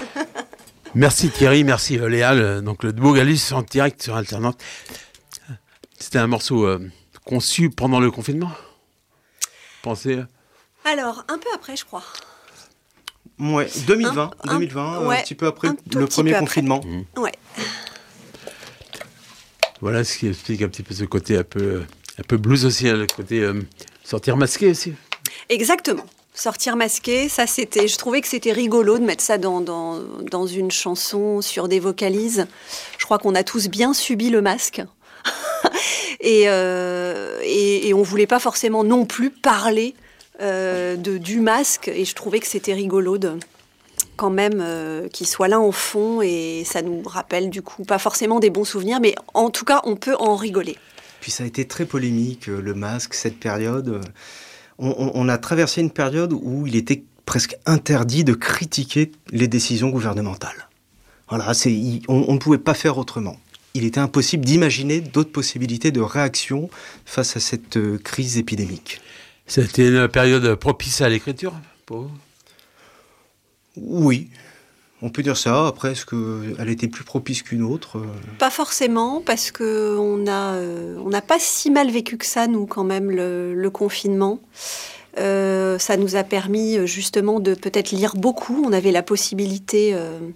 Merci Thierry, merci Léa. Donc le duo Gallus en direct sur Alternante. C'était un morceau conçu pendant le confinement. Pensez. Alors, un peu après, je crois. Ouais, 2020, un petit peu après le premier confinement. Ouais. Voilà ce qui explique un petit peu ce côté un peu blues aussi, le côté sortir masqué aussi. Exactement. Sortir masqué, ça je trouvais que c'était rigolo de mettre ça dans une chanson sur des vocalises. Je crois qu'on a tous bien subi le masque. et on voulait pas forcément non plus parler du masque, et je trouvais que c'était rigolo quand même qu'il soit là en fond, et ça nous rappelle du coup pas forcément des bons souvenirs, mais en tout cas on peut en rigoler. Puis ça a été très polémique, le masque, cette période. On a traversé une période où il était presque interdit de critiquer les décisions gouvernementales. Voilà, on ne pouvait pas faire autrement. Il était impossible d'imaginer d'autres possibilités de réaction face à cette crise épidémique. C'était une période propice à l'écriture pour vous ? Oui, on peut dire ça. Après, est-ce qu'elle était plus propice qu'une autre ? Pas forcément, parce qu'on n'a pas si mal vécu que ça, nous, quand même, le confinement. Ça nous a permis, justement, de peut-être lire beaucoup. On avait la possibilité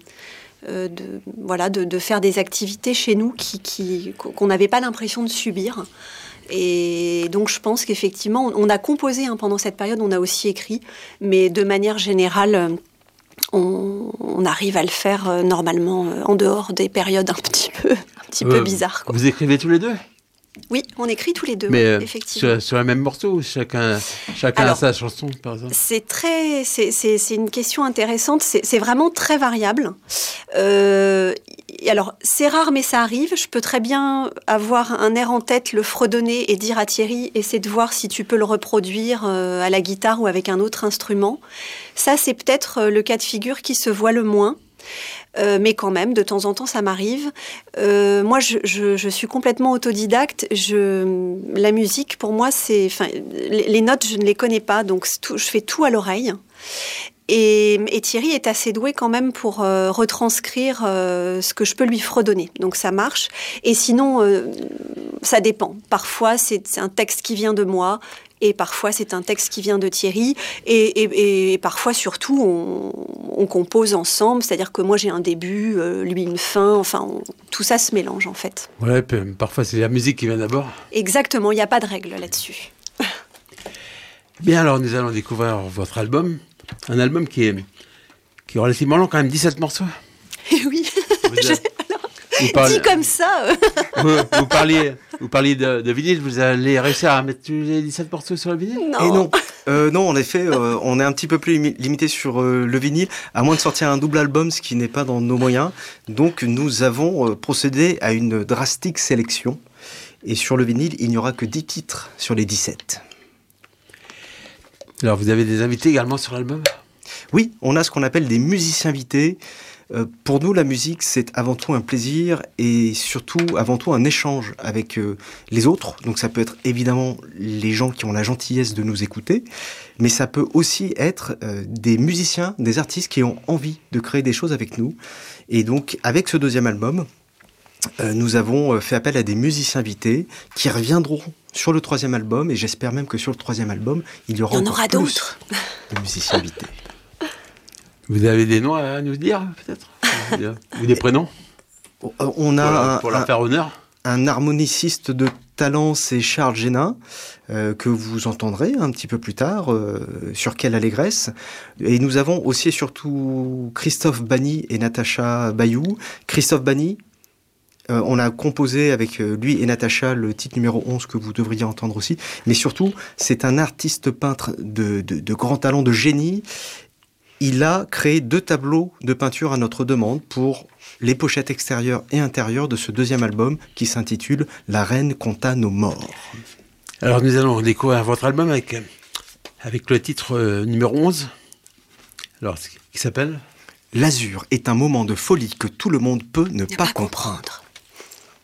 de faire des activités chez nous qu'on n'avait pas l'impression de subir. Et donc je pense qu'effectivement, on a composé pendant cette période, on a aussi écrit, mais de manière générale, on arrive à le faire normalement en dehors des périodes un petit peu bizarres, quoi. Vous écrivez tous les deux ? Oui, on écrit tous les deux, mais effectivement. Sur le même morceau ou chacun a sa chanson, par exemple ? C'est une question intéressante, c'est vraiment très variable. Alors, c'est rare, mais ça arrive. Je peux très bien avoir un air en tête, le fredonner et dire à Thierry, essaie de voir si tu peux le reproduire à la guitare ou avec un autre instrument. Ça, c'est peut-être le cas de figure qui se voit le moins. Mais quand même, de temps en temps, ça m'arrive. Moi, je suis complètement autodidacte. La musique, pour moi, les notes, je ne les connais pas, donc je fais tout à l'oreille. Et Thierry est assez doué quand même pour retranscrire ce que je peux lui fredonner. Donc ça marche. Et sinon, ça dépend. Parfois, c'est un texte qui vient de moi. Et parfois, c'est un texte qui vient de Thierry. Et parfois, surtout, on compose ensemble. C'est-à-dire que moi, j'ai un début, lui une fin. Enfin, tout ça se mélange, en fait. Ouais, parfois, c'est la musique qui vient d'abord. Exactement, il n'y a pas de règle là-dessus. Bien, alors, nous allons découvrir votre album. Un album qui est relativement long, quand même, 17 morceaux. Oui. Dit comme ça. Vous parliez de vinyle, vous allez réussir à mettre tous les 17 morceaux sur le vinyle ? Non. Non, en effet, on est un petit peu plus limité sur le vinyle, à moins de sortir un double album, ce qui n'est pas dans nos moyens. Donc, nous avons procédé à une drastique sélection. Et sur le vinyle, il n'y aura que 10 titres sur les 17. Alors, vous avez des invités également sur l'album ? Oui, on a ce qu'on appelle des musiciens invités. Pour nous, la musique, c'est avant tout un plaisir et surtout, avant tout, un échange avec les autres. Donc ça peut être évidemment les gens qui ont la gentillesse de nous écouter, mais ça peut aussi être des musiciens, des artistes qui ont envie de créer des choses avec nous. Et donc, avec ce deuxième album, nous avons fait appel à des musiciens invités qui reviendront sur le troisième album, et j'espère même que sur le troisième album, il y aura encore d'autres de musiciens invités. Vous avez des noms à nous dire, peut-être ? Ou des prénoms ? On a pour leur faire honneur. Un harmoniciste de talent, c'est Charles Génin, que vous entendrez un petit peu plus tard, sur Quelle allégresse. Et nous avons aussi et surtout Christophe Bany et Natacha Bayou. Christophe Bany, on a composé avec lui et Natacha le titre numéro 11 que vous devriez entendre aussi. Mais surtout, c'est un artiste peintre de grand talent, de génie. Il a créé 2 tableaux de peinture à notre demande pour les pochettes extérieures et intérieures de ce deuxième album qui s'intitule « La reine compta nos morts ». Alors nous allons découvrir votre album avec le titre numéro 11, alors, qui s'appelle « L'azur est un moment de folie que tout le monde peut ne pas comprendre ».